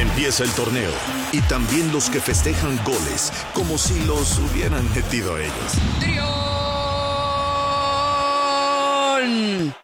Empieza el torneo y también los que festejan goles como si los hubieran metido ellos. ¡Trión!